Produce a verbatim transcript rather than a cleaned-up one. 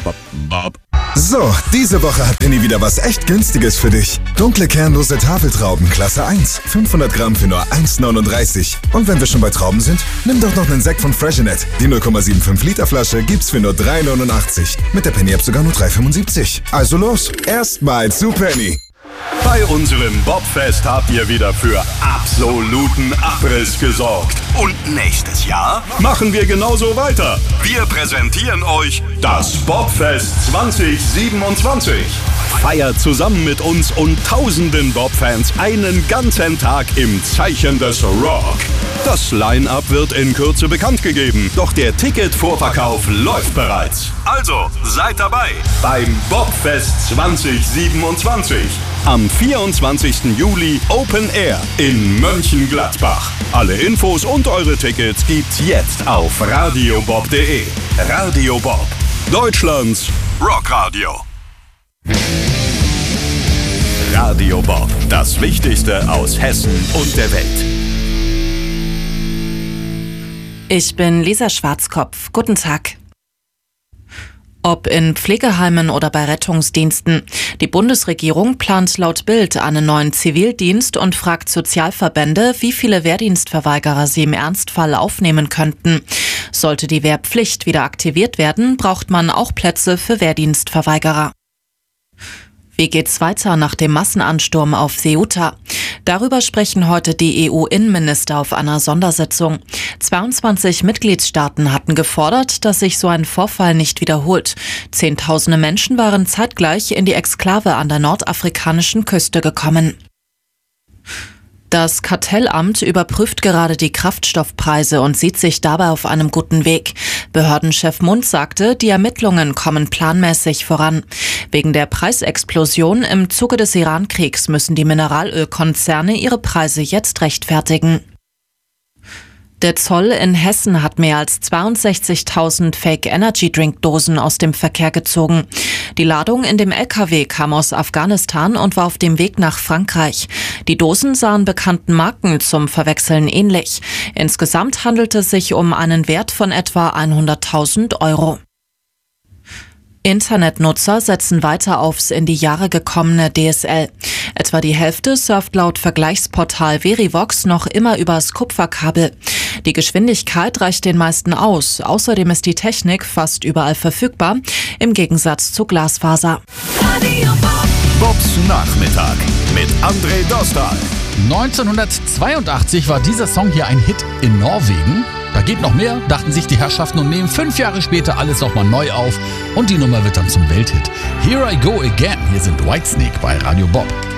Bob, Bob. So, diese Woche hat Penny wieder was echt Günstiges für dich. Dunkle kernlose Tafeltrauben Klasse eins. fünfhundert Gramm für nur eins neununddreißig. Und wenn wir schon bei Trauben sind, nimm doch noch einen Sekt von Freshenet. Die null Komma fünfundsiebzig Liter Flasche gibt's für nur drei neunundachtzig. Mit der Penny App sogar nur drei fünfundsiebzig. Also los, erstmal zu Penny. Bei unserem Bobfest habt ihr wieder für absoluten Abriss gesorgt. Und nächstes Jahr machen wir genauso weiter. Wir präsentieren euch das Bobfest zwanzig siebenundzwanzig. Feiert zusammen mit uns und tausenden Bob-Fans einen ganzen Tag im Zeichen des Rock. Das Line-Up wird in Kürze bekannt gegeben, doch der Ticketvorverkauf läuft bereits. Also seid dabei beim Bobfest zwanzig siebenundzwanzig. Am vierundzwanzigsten Juli Open Air in Mönchengladbach. Alle Infos und eure Tickets gibt's jetzt auf radiobob punkt de. Radio Bob, Deutschlands Rockradio. Radio Bob, das Wichtigste aus Hessen und der Welt. Ich bin Lisa Schwarzkopf. Guten Tag. Ob in Pflegeheimen oder bei Rettungsdiensten. Die Bundesregierung plant laut Bild einen neuen Zivildienst und fragt Sozialverbände, wie viele Wehrdienstverweigerer sie im Ernstfall aufnehmen könnten. Sollte die Wehrpflicht wieder aktiviert werden, braucht man auch Plätze für Wehrdienstverweigerer. Wie geht's weiter nach dem Massenansturm auf Ceuta? Darüber sprechen heute die E U-Innenminister auf einer Sondersitzung. zweiundzwanzig Mitgliedstaaten hatten gefordert, dass sich so ein Vorfall nicht wiederholt. Zehntausende Menschen waren zeitgleich in die Exklave an der nordafrikanischen Küste gekommen. Das Kartellamt überprüft gerade die Kraftstoffpreise und sieht sich dabei auf einem guten Weg. Behördenchef Mundt sagte, die Ermittlungen kommen planmäßig voran. Wegen der Preisexplosion im Zuge des Iran-Kriegs müssen die Mineralölkonzerne ihre Preise jetzt rechtfertigen. Der Zoll in Hessen hat mehr als zweiundsechzigtausend Fake-Energy-Drink-Dosen aus dem Verkehr gezogen. Die Ladung in dem L K W kam aus Afghanistan und war auf dem Weg nach Frankreich. Die Dosen sahen bekannten Marken zum Verwechseln ähnlich. Insgesamt handelt es sich um einen Wert von etwa hunderttausend Euro. Internetnutzer setzen weiter aufs in die Jahre gekommene D S L. Etwa die Hälfte surft laut Vergleichsportal Verivox noch immer übers Kupferkabel. Die Geschwindigkeit reicht den meisten aus. Außerdem ist die Technik fast überall verfügbar, im Gegensatz zu Glasfaser. Bobs Nachmittag mit André Dostal. neunzehnhundertzweiundachtzig war dieser Song hier ein Hit in Norwegen. Da geht noch mehr, dachten sich die Herrschaften und nehmen fünf Jahre später alles nochmal neu auf und die Nummer wird dann zum Welthit. Here I Go Again, hier sind Whitesnake bei Radio Bob.